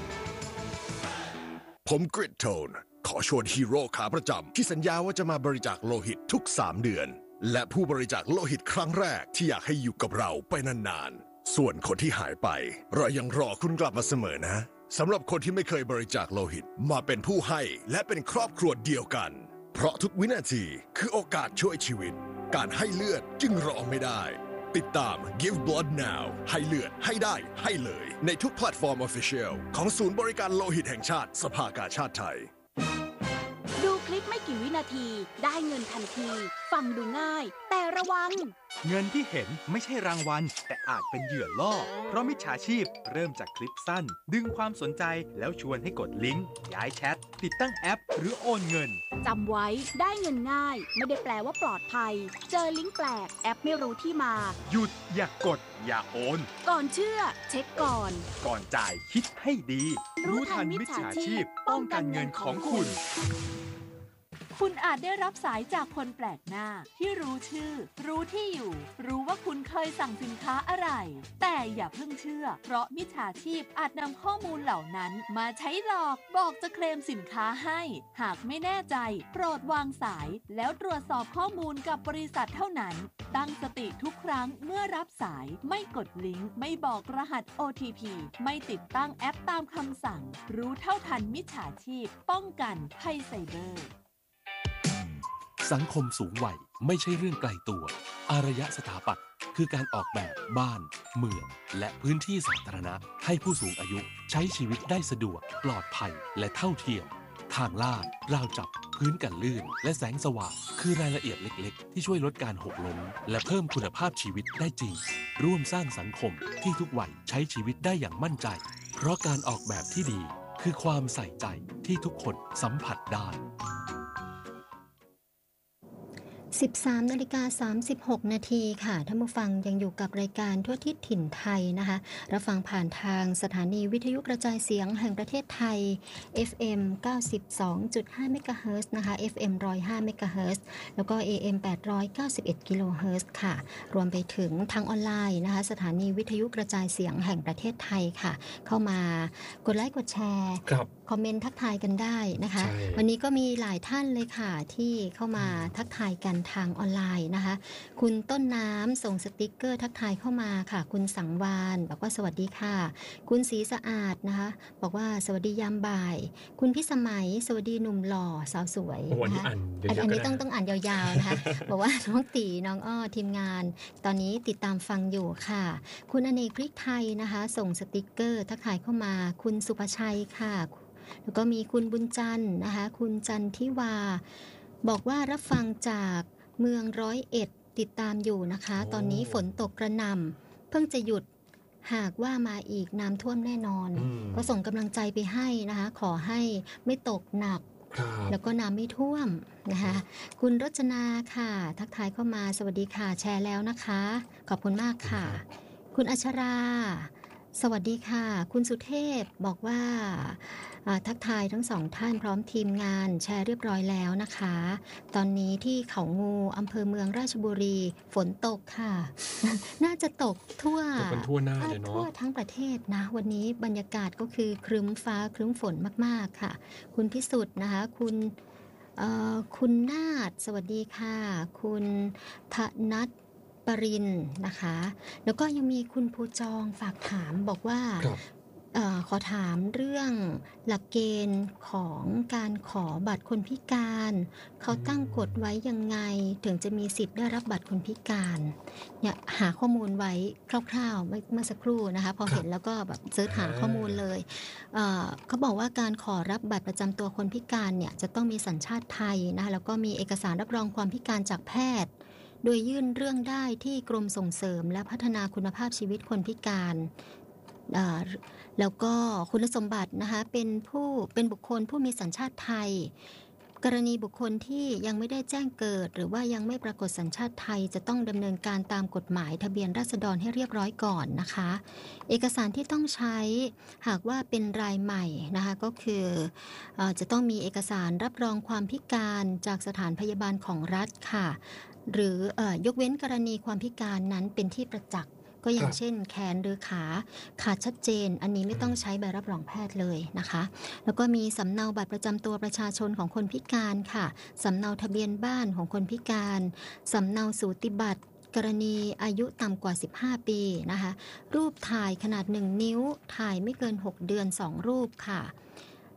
S8: ผมกริดโทนขอชวนฮีโร่ขาประจำที่สัญญาว่าจะมาบริจาคโลหิตทุกสามเดือนและผู้บริจาคโลหิตครั้งแรกที่อยากให้อยู่กับเราไปนานๆส่วนคนที่หายไปเรายังรอคุณกลับมาเสมอนะสำหรับคนที่ไม่เคยบริจาคโลหิตมาเป็นผู้ให้และเป็นครอบครัวเดียวกันเพราะทุกวินาทีคือโอกาสช่วยชีวิตการให้เลือดจึงรอไม่ได้ติดตาม Give Blood Now ให้เลือดให้ได้ให้เลยในทุกแพลตฟอร์ม Official ของศูนย์บริการโลหิตแห่งชาติสภากาชาดไทย
S6: ดูคลิปไม่กี่วินานาทีได้เงินทันทีฟังดูง่ายแต่ระวัง
S9: เงินที่เห็นไม่ใช่รางวัลแต่อาจเป็นเหยื่อล่อเพราะมิจฉาชีพเริ่มจากคลิปสั้นดึงความสนใจแล้วชวนให้กดลิงก์ย้ายแชทติดตั้งแอปหรือโอนเงิน
S6: จำไว้ได้เงินง่ายไม่ได้แปลว่าปลอดภัยเจอลิงก์แปลกแอปไม่รู้ที่มา
S9: หยุดอย่ากดอย่าโอน
S6: ก่อนเชื่อเช็คก่อน
S9: ก่อนจ่ายคิดให้ดีรู้ทันมิจฉาชีพป้องกันเงินของคุณ
S5: คุณอาจได้รับสายจากคนแปลกหน้าที่รู้ชื่อรู้ที่อยู่รู้ว่าคุณเคยสั่งสินค้าอะไรแต่อย่าเพิ่งเชื่อเพราะมิจฉาชีพอาจนำข้อมูลเหล่านั้นมาใช้หลอกบอกจะเคลมสินค้าให้หากไม่แน่ใจโปรดวางสายแล้วตรวจสอบข้อมูลกับบริษัทเท่านั้นตั้งสติทุกครั้งเมื่อรับสายไม่กดลิงก์ไม่บอกรหัส โอ ที พี ไม่ติดตั้งแอปตามคำสั่งรู้เท่าทันมิจฉาชีพป้องกันภัยไซเบอร์
S10: สังคมสูงวัยไม่ใช่เรื่องไกลตัวอารยสถาปัตย์คือการออกแบบบ้านเมืองและพื้นที่สาธารณะให้ผู้สูงอายุใช้ชีวิตได้สะดวกปลอดภัยและเท่าเทียมทางลาดราวจับพื้นกันลื่นและแสงสว่างคือรายละเอียดเล็กๆที่ช่วยลดการหกล้มและเพิ่มคุณภาพชีวิตได้จริงร่วมสร้างสังคมที่ทุกวัยใช้ชีวิตได้อย่างมั่นใจเพราะการออกแบบที่ดีคือความใส่ใจที่ทุกคนสัมผัสได้
S2: สิบสามนาฬิกาสามสิบหกนาทีค่ะท่านผู้ฟังยังอยู่กับรายการทั่วทิศถิ่นไทยนะคะรับฟังผ่านทางสถานีวิทยุกระจายเสียงแห่งประเทศไทย เอฟ เอ็ม เก้าสิบสองจุดห้า เมกะเฮิรตซ์นะคะ เอฟ เอ็ม หนึ่งร้อยห้า เมกะเฮิรตซ์แล้วก็ เอ เอ็ม แปดร้อยเก้าสิบเอ็ด กิโลเฮิรตซ์ค่ะรวมไปถึงทางออนไลน์นะคะสถานีวิทยุกระจายเสียงแห่งประเทศไทยค่ะเข้ามากดไลค์กดแชร์คอมเมนต์ทักทายกันได้นะคะวันนี้ก็มีหลายท่านเลยค่ะที่เข้ามาทักทายกันทางออนไลน์นะคะคุณต้นน้ำส่งสติกเกอร์ทักทายเข้ามาค่ะคุณสังวานบอกว่าสวัสดีค่ะคุณศรีสะอาดนะคะบอกว่าสวัสดียามบ่ายคุณพิสมัยสวัสดีหนุ่มหล่อสาวสวยนะคะอันนี้ต้องต้องอ่านยาวๆนะคะบอกว่าน้องตีน้องอ้อทีมงานตอนนี้ติดตามฟังอยู่ค่ะคุณอเนกพริกไทยนะคะส่งสติกเกอร์ทักทายเข้ามาคุณสุภชัยค่ะแล้วก็มีคุณบุญจันทร์นะคะคุณจันทิวาบอกว่ารับฟังจากเมืองร้อยเอ็ดติดตามอยู่นะคะตอนนี้ฝนตกกระหน่ำเพิ่งจะหยุดหากว่ามาอีกน้ำท่วมแน่นอนก็ส่งกำลังใจไปให้นะคะขอให้ไม่ตกหนักแล้วก็น้ำไม่ท่วมนะคะคุณรจนาค่ะทักทายเข้ามาสวัสดีค่ะแชร์แล้วนะคะขอบคุณมากค่ะคุณอัชราสวัสดีค่ะคุณสุเทพบอกว่าทักทายทั้งสองท่านพร้อมทีมงานแชร์เรียบร้อยแล้วนะคะตอนนี้ที่เขางูอำเภอเมืองราชบุรีฝนตกค่ะ น่าจะตกทั่ว
S1: ทั่วหน้าเลยเนาะ
S2: ทั่วทั้งประเทศนะวันนี้บรรยากาศก็คือครึ้มฟ้าครึ้มฝนมากๆค่ะคุณพิสุทธิ์นะคะคุณคุณนาฏสวัสดีค่ะคุณธนัทปรินนะคะแล้วก็ยังมีคุณภูจองฝากถามบอกว่าเอ่อขอถามเรื่องหลักเกณฑ์ของการขอบัตรคนพิการเขาตั้งกฎไว้ยังไงถึงจะมีสิทธิ์ได้รับบัตรคนพิการเนี่ยหาข้อมูลไว้คร่าวๆเมื่อสักครู่นะคะพอเห็นแล้วก็แบบเสิร์ชหาข้อมูลเลยเอ่อเขาบอกว่าการขอรับบัตรประจำตัวคนพิการเนี่ยจะต้องมีสัญชาติไทยนะคะแล้วก็มีเอกสารรับรองความพิการจากแพทย์โดยยื่นเรื่องได้ที่กรมส่งเสริมและพัฒนาคุณภาพชีวิตคนพิการแล้วก็คุณสมบัตินะคะเป็นผู้เป็นบุคคลผู้มีสัญชาติไทยกรณีบุคคลที่ยังไม่ได้แจ้งเกิดหรือว่ายังไม่ปรากฏสัญชาติไทยจะต้องดำเนินการตามกฎหมายทะเบียนราษฎรให้เรียบร้อยก่อนนะคะเอกสารที่ต้องใช้หากว่าเป็นรายใหม่นะคะก็คือเอ่อจะต้องมีเอกสารรับรองความพิการจากสถานพยาบาลของรัฐค่ะหรือเอ่อยกเว้นกรณีความพิการนั้นเป็นที่ประจักษ์ก็อย่างเช่นแขนหรือขาขาดชัดเจนอันนี้ไม่ต้องใช้ใบรับรองแพทย์เลยนะคะแล้วก็มีสำเนาบัตรประจำตัวประชาชนของคนพิการค่ะสำเนาทะเบียนบ้านของคนพิการสำเนาสูติบัตรกรณีอายุต่ำกว่าสิบห้าปีนะคะรูปถ่ายขนาดหนึ่งนิ้วถ่ายไม่เกินหกเดือนสองรูปค่ะ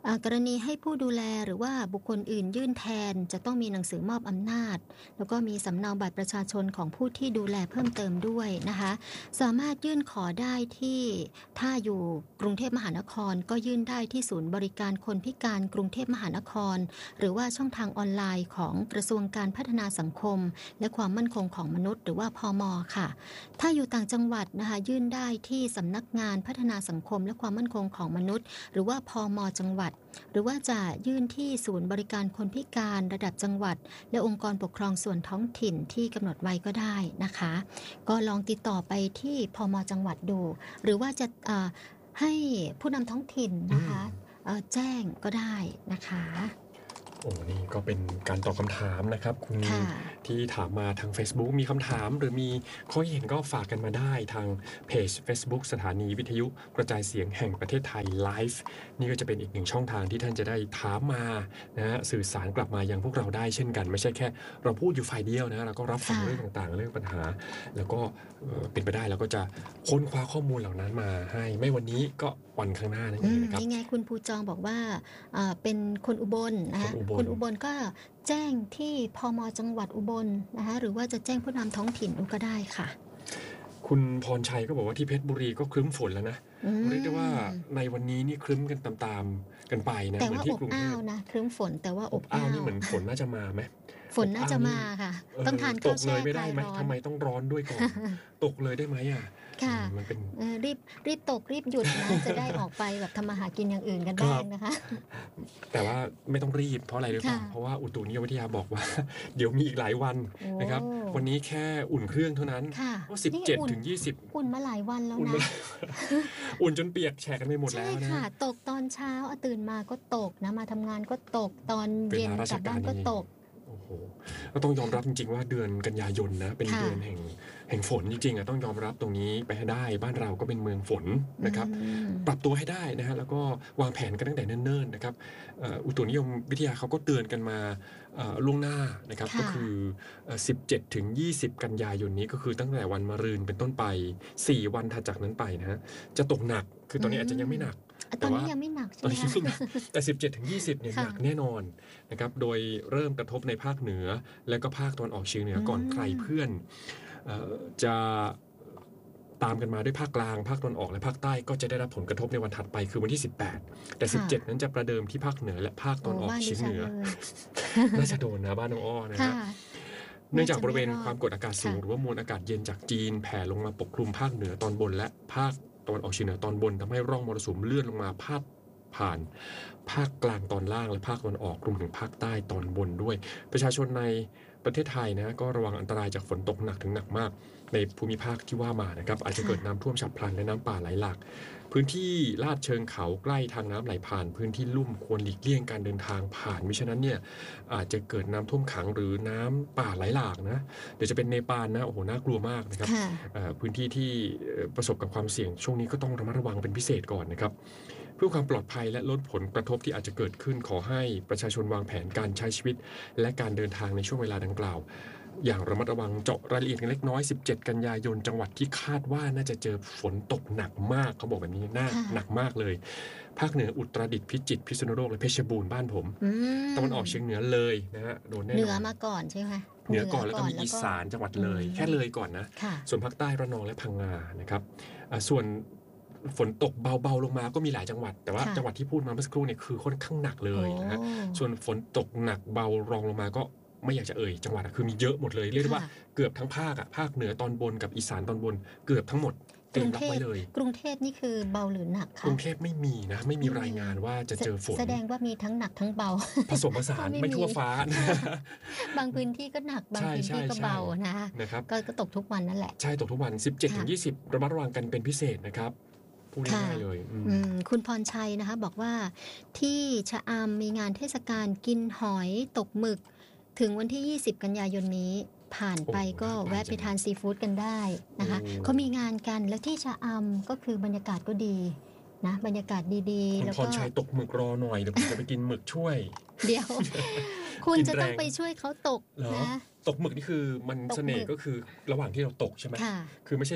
S2: กรณีให้ผู้ดูแลหรือว่าบุคคลอื่นยื่นแทนจะต้องมีหนังสือมอบอำนาจแล้วก็มีสำเนาบัตรประชาชนของผู้ที่ดูแลเพิ่มเติมด้วยนะคะสามารถยื่นขอได้ที่ถ้าอยู่กรุงเทพมหานครก็ยื่นได้ที่ศูนย์บริการคนพิการกรุงเทพมหานครหรือว่าช่องทางออนไลน์ของกระทรวงการพัฒนาสังคมและความมั่นคงของมนุษย์หรือว่าพม.ค่ะถ้าอยู่ต่างจังหวัดนะคะยื่นได้ที่สำนักงานพัฒนาสังคมและความมั่นคงของมนุษย์หรือว่าพม.จังหวัดหรือว่าจะยื่นที่ศูนย์บริการคนพิการระดับจังหวัดและองค์กรปกครองส่วนท้องถิ่นที่กำหนดไว้ก็ได้นะคะก็ลองติดต่อไปที่พม.จังหวัดดูหรือว่าจะให้ผู้นำท้องถิ่นนะคะแจ้งก็ได้นะคะ
S1: โอ้นี่ก็เป็นการตอบคำถามนะครับคุณที่ถามมาทาง Facebook มีคำถามหรือมีข้อเห็นก็ฝากกันมาได้ทางเพจ Facebook สถานีวิทยุกระจายเสียงแห่งประเทศไทยไลฟ์นี่ก็จะเป็นอีกหนึ่งช่องทางที่ท่านจะได้ถามมานะฮะสื่อสารกลับมายังพวกเราได้เช่นกันไม่ใช่แค่เราพูดอยู่ฝ่ายเดียวนะเราก็รับฟังเรื่องต่างๆเรื่องปัญหาแล้วก็เป็นไปได้เราก็จะค้นคว้าข้อมูลเหล่านั้นมาให้ไม่วันนี้ก็วันข้างหน้านั่นเองนะครับ
S2: นี่ไงคุณภูจองบอกว่าเป็นคนอุบลนะคะคนอุบลก็แจ้งที่พม.จังหวัดอุบลนะคะหรือว่าจะแจ้งผู้นำท้องถิ่นก็ได้ค่ะ
S1: คุณพรชัยก็บอกว่าที่เพชรบุรีก็ครึ้มฝนแล้วนะเรียกได้ว่าในวันนี้นี่ครึ้มกันตามๆกันไปนะ
S2: แต่ว่าอบอ้าวนะครึ้มฝนแต่ว่าอบอ้าว
S1: นี่เหมือนฝนน่าจะมาไหม
S2: ฝนน่าจะมาค่ะต้องทานข้าวแช่
S1: ไม่ได้ไหมทำไมต้องร้อนด้วยก่อนตกเลยได้ไหมอ่ะ
S2: ค่ะมันเป็นรีบรีบตกรีบหยุดนะจะได้ออกไปแบบทำมาหากินอย่างอื่นกันบ้างนะคะ
S1: แต่ว่าไม่ต้องรีบเพราะอะไรหรือเปล่าเพราะว่าอุตุนิยมวิทยาบอกว่าเดี๋ยวมีอีกหลายวันนะครับวันนี้แค่อุ่นเครื่องเท่านั้นก็สิบเจ็ดถึงยี่สิบ
S2: อุ่นมาหลายวันแล้วนะ
S1: อุ่นจนเปียกแฉะกันไปหมดแล้วนะ
S2: ใช่ค่ะตกตอนเช้าตื่นมาก็ตกนะมาทำงานก็ตกตอนเย็นกลับบ้านก็ตก
S1: โอ้โหก็ต้องยอมรับจริงๆว่าเดือนกันยายนนะเป็นเดือนแห่งแห่งฝนจริงๆอ่ะต้องยอมรับตรงนี้ไปให้ได้บ้านเราก็เป็นเมืองฝนนะครับปรับตัวให้ได้นะฮะแล้วก็วางแผนกันตั้งแต่เนิ่นๆนะครับอุตุนิยมวิทยาเขาก็เตือนกันมาล่วงหน้านะครับก็คือสิบเจ็ดถึงยี่สิบกันยายนนี้ก็คือตั้งแต่วันมะรืนเป็นต้นไปสี่วันถัดจากนั้นไปนะฮะจะตกหนักคือตอนนี้อาจจะยังไม่หนัก
S2: ตอนนี้ยังไม่หนักใช่ไหมคะ
S1: แต่สิบเจ็ดถึงยี่สิบเนี่ยหนักแน่นอนนะครับโดยเริ่มกระทบในภาคเหนือและก็ภาคตะวันออกเฉียงเหนือก่อนใครเพื่อนจะตามกันมาด้วยภาคกลางภาคตะวันออกและภาคใต้ก็จะได้รับผลกระทบในวันถัดไปคือวันที่สิบแปดแต่สิบเจ็ดนั้นจะประเดิมที่ภาคเหนือและภาคตะวันออกเฉียงเหนือน่าจะโดนนะบ้านน้องอ้อนะฮะเนื่องจากบริเวณความกดอากาศสูงหรือว่ามวลอากาศเย็นจากจีนแผ่ลงมาปกคลุมภาคเหนือตอนบนและภาคตะวันออกเฉียงเหนือตอนบนทำให้ร่องมรสุมเลื่อนลงมาพาดผ่านภาคกลางตอนล่างและภาคตะวันออกรวมถึงภาคใต้ตอนบนด้วยประชาชนในประเทศไทยนะก็ระวังอันตรายจากฝนตกหนักถึงหนักมากในภูมิภาคที่ว่ามานะครับอาจจะเกิดน้ำท่วมฉับพลันและน้ำป่าไหลหลากพื้นที่ลาดเชิงเขาใกล้ทางน้ำไหลผ่านพื้นที่ลุ่มควรหลีกเลี่ยงการเดินทางผ่านมิฉะนั้นเนี่ยอาจจะเกิดน้ำท่วมขังหรือน้ำป่าไหลหลากนะเดี๋ยวจะเป็นเนปาลนะโอ้โหน่ากลัวมากนะครับพื้นที่ที่ประสบกับความเสี่ยงช่วงนี้ก็ต้องระมัดระวังเป็นพิเศษก่อนนะครับเพื่อความปลอดภัยและลดผลกระทบที่อาจจะเกิดขึ้นขอให้ประชาชนวางแผนการใช้ชีวิตและการเดินทางในช่วงเวลาดังกล่าวอย่างระมัดระวังเจาะรายละเอียดกันเล็กน้อยสิบเจ็ดกันยายนจังหวัดที่คาดว่าน่าจะเจอฝนตกหนักมากเขาบอกแบบนี้น่าหนักมากเลยภาคเหนืออุตรดิตถ์พิจิตรพิษณุโลกและเพชรบูรณ์บ้านผมตะวันออกเฉียงเหนือเลยนะฮะโดนแน่นอน
S2: เหนือมาก่อนใช่ไหม
S1: เหนือก่อนแล้วก็มีอีสานจังหวัดเลยแค่เลยก่อนนะส่วนภาคใต้ระนองและพังงานะครับส่วนฝนตกเบาๆลงมาก็มีหลายจังหวัดแต่ว่าจังหวัดที่พูดมาเมื่อสักครู่เนี่ยคือค่อนข้างหนักเลยนะฮะส่วนฝนตกหนักเบารองลงมาก็ไม่อยากจะเอ่ยจังหวัดคือมีเยอะหมดเลยเรียกได้ว่าเกือบทั้งภาคอ่ะภาคเหนือตอนบนกับอีสานตอนบนเกือบทั้งหมดเตรียมรับไว้เลย
S2: กรุงเทพนี่คือเบาหรือหนักคะ
S1: กรุงเทพไม่มีนะไม่มีรายงานว่าจะเจอฝน
S2: แสดงว่ามีทั้งหนักทั้งเบา
S1: ผสมผสานไม่ทั่วฟ้า
S2: บางพื้นที่ก็หนักบางพื้นที่ก็เบานะก็ตกทุกวันนั่นแหละ
S1: ใช่ตกทุกวัน สิบเจ็ดถึงยี่สิบ ระมัดระวังกันเป็นพิเศษนะครับพูดง่ายๆเลย
S2: คุณพรชัยนะคะบอกว่าที่ชะอำมีงานเทศกาลกินหอยตกหมึกถึงวันที่ยี่สิบกันยายนนี้ผ่านไปก็แวะไปทานซีฟู้ดกันได้นะคะเขามีงานกันแล้วที่ชะอำก็คือบรรยากาศก็ดีนะบรรยากาศดีๆ
S1: แล้วก็คุณพรชัยตกหมึกรอหน่อยเดี๋ยวผมจะไปกินหมึกช่วย
S2: เดี๋ยวคุณจะต้องไปช่วยเขาตกนะ
S1: ตกหมึกนี่คือมันเสน่ห์ก็คือระหว่างที่เราตกใช่ไหมคือไม่ใช่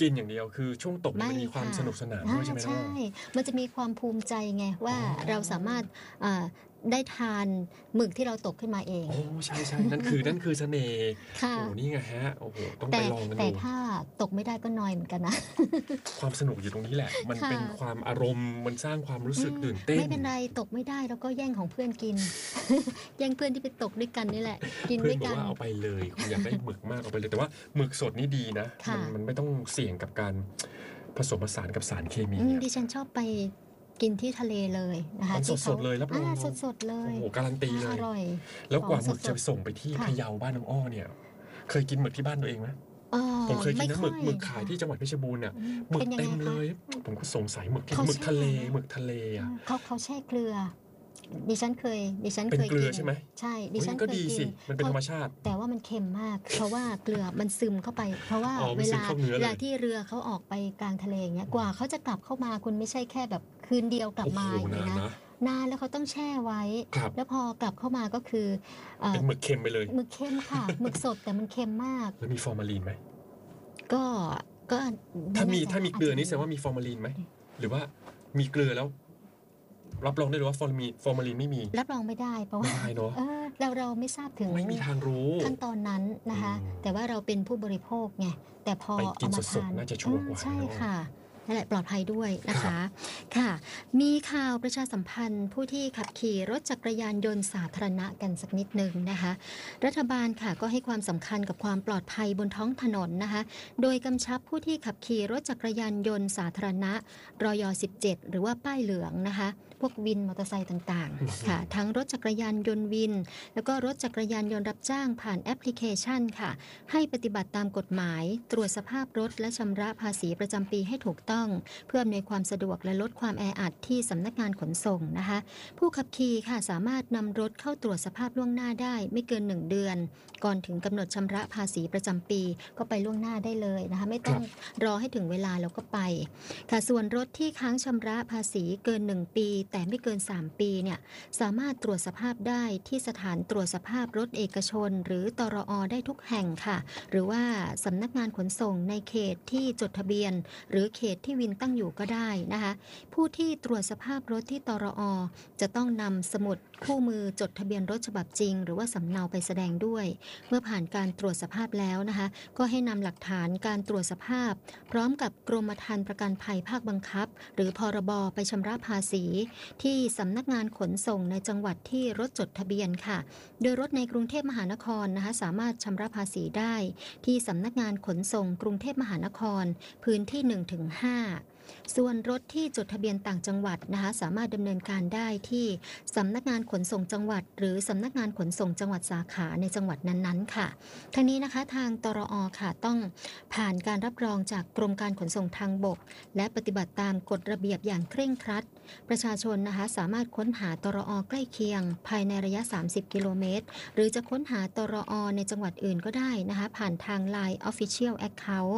S1: กินอย่างเดียวคือช่วงตกมันมีความสนุกสนานด้วยใช่ไหม
S2: ใช่มันจะมีความภูมิใจไงว่าเราสามารถได้ทานหมึกที่เราตกขึ้นมาเอง
S1: โอ้ใช่ใช่นั่นคือนั่นคือเสน่ห์โอ้นี่ไงฮะโอ้โหต้องไปลองกันดู
S2: แต่ถ้าตกไม่ได้ก็นอยเหมือนกันนะ
S1: ความสนุกอยู่ตรงนี้แหละมันเป็นความอารมณ์มันสร้างความรู้สึกตื่นเต้น
S2: ไม่เป็นไรตกไม่ได้แล้วก็แย่งของเพื่อนกิน แย่งเพื่อนที่ไปตกด้วยกันนี่แหละกินด้วยกัน
S1: เพื่อนบอกว่าเอาไปเลยคุณอยากได้หมึกมากเอาไปเลยแต่ว่าหมึกสดนี่ดีนะมันมันไม่ต้องเสี่ยงกับการผสมผสานกับสารเคมี
S2: ดิฉันชอบไปกินที่ทะเลเลยนะคะ
S1: ที่สดๆเลยรับรอง
S2: สดๆเลย
S1: โอ้โหการันตีเลย
S2: อร่อย
S1: แล้วกว่าหมึกจะส่งไปที่พะเยาบ้านน้องอ้อเนี่ยเคยกินหมึกที่บ้านตัวเองไหมผมเคยกินนะหมึกหมึกขายที่จังหวัดเพชรบูรณ์เนี่ยหมึกเต็มเลยผมก็สงสัยหมึกหมึกทะเลหมึกทะเลอ่ะ
S2: เขาเขาแช่เกลือดิฉันเคยดิฉันเคยกิน
S1: ใช่ไหม
S2: ใช่ดิฉัน
S1: เคยกินมันเป็นธรรมชาติ
S2: แต่ว่ามันเค็มมากเพราะว่าเกลือมันซึมเข้าไปเพราะว่าเวลาเวลาที่เรือเขาออกไปกลางทะเลเงี้ยกว่าเขาจะกลับเข้ามาคุณไม่ใช่แค่แบบคืนเดียวกลับมาอย่างนี้นะนานแล้วเขาต้องแช่ไว้แล้วพอกลับเข้ามาก็คือ
S1: เป็นหมึกเค็มไปเลย
S2: หมึกเค็มค่ะหมึกสดแต่มันเค็มมาก
S1: แล้วมีฟอร์มาลีนไหม
S2: ก็ก็
S1: ถ้ามีถ้ามีเกลือนี่แสดงว่ามีฟอร์มาลีนไหมหรือว่ามีเกลือแล้วรับรองได้เลยว่าฟอร์มีฟอร์มาลีนไม่มี
S2: รับรองไม่ได้เพราะว่าเออเราเราไม่ทราบถึง
S1: ไม่มีทางรู้
S2: ขั้นตอนนั้นนะคะแต่ว่าเราเป็นผู้บริโภคไงแต่พอเอามาทาน
S1: น่าจะชัวร์กว่า
S2: ใช่ค่ะนั่นแหละปลอดภัยด้วยนะคะค่ะมีข่าวประชาสัมพันธ์ผู้ที่ขับขี่รถจักรยานยนต์สาธารณะกันสักนิดนึงนะคะรัฐบาลค่ะก็ให้ความสำคัญกับความปลอดภัยบนท้องถนนนะคะโดยกำชับผู้ที่ขับขี่รถจักรยานยนต์สาธารณะรยสิบเจ็ดหรือว่าป้ายเหลืองนะคะพวกวินมอเตอร์ไซค์ต่างๆค่ะทั้งรถจักรยานยนต์วินแล้วก็รถจักรยานยนต์รับจ้างผ่านแอปพลิเคชันค่ะให้ปฏิบัติตามกฎหมายตรวจสภาพรถและชำระภาษีประจำปีให้ถูกต้องเพื่ออำนวยความสะดวกและลดความแออัดที่สำนักงานขนส่งนะคะผู้ขับขี่ค่ะสามารถนำรถเข้าตรวจสภาพล่วงหน้าได้ไม่เกินหนึ่งเดือนก่อนถึงกำหนดชำระภาษีประจำปีก็ไปล่วงหน้าได้เลยนะคะไม่ต้องรอให้ถึงเวลาแล้วก็ไปค่ะส่วนรถที่ค้างชำระภาษีเกินหนึ่งปีแต่ไม่เกินสามปีเนี่ยสามารถตรวจสภาพได้ที่สถานตรวจสภาพรถเอกชนหรือตรอ.ได้ทุกแห่งค่ะหรือว่าสำนักงานขนส่งในเขตที่จดทะเบียนหรือเขตที่วินตั้งอยู่ก็ได้นะคะผู้ที่ตรวจสภาพรถที่ตรอ.จะต้องนำสมุดคู่มือจดทะเบียนรถฉบับจริงหรือว่าสำเนาไปแสดงด้วยเมื่อผ่านการตรวจสภาพแล้วนะคะก็ให้นำหลักฐานการตรวจสภาพพร้อมกับกรมธรรม์ประกันภัยภาคบังคับหรือพรบไปชำระภาษีที่สำนักงานขนส่งในจังหวัดที่รถจดทะเบียนค่ะโดยรถในกรุงเทพมหานครนะคะสามารถชำระภาษีได้ที่สำนักงานขนส่งกรุงเทพมหานครพื้นที่ หนึ่งถึงห้า ส่วนรถที่จดทะเบียนต่างจังหวัดนะคะสามารถดำเนินการได้ที่สำนักงานขนส่งจังหวัดหรือสำนักงานขนส่งจังหวัดสาขาในจังหวัดนั้นๆค่ะทั้งนี้นะคะทางตรอ.ค่ะต้องผ่านการรับรองจากกรมการขนส่งทางบกและปฏิบัติตามกฎระเบียบอย่างเคร่งครัดประชาชนนะคะสามารถค้นหาตรอ.ใกล้เคียงภายในระยะสามสิบกิโลเมตรหรือจะค้นหาตรอ.ในจังหวัดอื่นก็ได้นะคะผ่านทาง ไลน์ Official Account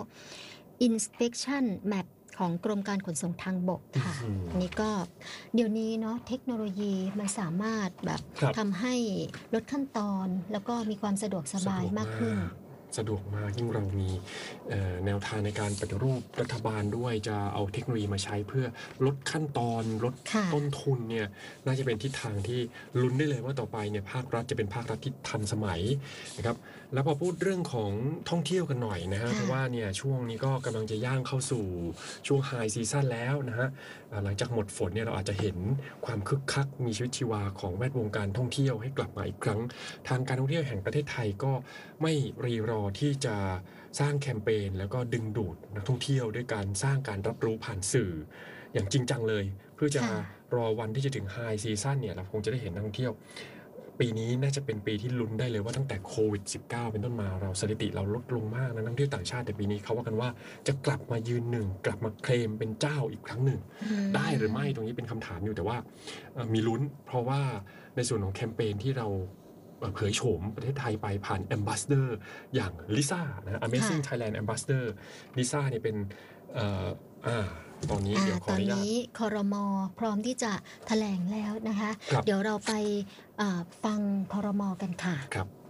S2: Inspection Mapของกรมการขนส่งทางบกค่ะอันนี้ก็เดี๋ยวนี้เนาะเทคโนโลยีมันสามารถแบบทำให้ลดขั้นตอนแล้วก็มีความสะดวกสบายมากขึ้น
S1: สะดวกมากยิ่งเรามีแนวทางในการปฏิรูปรัฐบาลด้วยจะเอาเทคโนโลยีมาใช้เพื่อลดขั้นตอนลดต้นทุนเนี่ยน่าจะเป็นทิศทางที่ลุ้นได้เลยว่าต่อไปเนี่ยภาครัฐจะเป็นภาครัฐที่ทันสมัยนะครับแล้วพอพูดเรื่องของท่องเที่ยวกันหน่อยนะฮะเพราะว่าเนี่ยช่วงนี้ก็กำลังจะย่างเข้าสู่ช่วงไฮซีซั่นแล้วนะฮะหลังจากหมดฝนเนี่ยเราอาจจะเห็นความคึกคักมีชีวิตชีวาของแวดวงการท่องเที่ยวให้กลับมาอีกครั้งทางการท่องเที่ยวแห่งประเทศไทยก็ไม่รีรอที่จะสร้างแคมเปญแล้วก็ดึงดูดนักท่องเที่ยวด้วยการสร้างการรับรู้ผ่านสื่ออย่างจริงจังเลยเพื่อจะรอวันที่จะถึงไฮซีซั่นเนี่ยเราคงจะได้เห็นนักท่องเที่ยวปีนี้น่าจะเป็นปีที่ลุ้นได้เลยว่าตั้งแต่โควิด สิบเก้า เป็นต้นมาเราสถิติเราลดลงมากนะนักท่องเที่ยวต่างชาติแต่ปีนี้เขาว่ากันว่าจะกลับมายืนหนึ่งกลับมาเคลมเป็นเจ้าอีกครั้งหนึ่งได้หรือไม่ตรงนี้เป็นคำถามอยู่แต่ว่ามีลุ้นเพราะว่าในส่วนของแคมเปญที่เราเผยโฉมประเทศไทยไปผ่าน Ambassador อย่างลิซ่านะ Amazing Thailand Ambassador ลิซ่าเนี่ยเป็นเอ่ออ่าตอนนี้เดี๋ยวขออนุญาตตอนนี้
S2: ครม.พร้อมที่จะแถลงแล้วนะคะเดี๋ยวเราไปฟังครม.กันค่ะ
S1: ครับ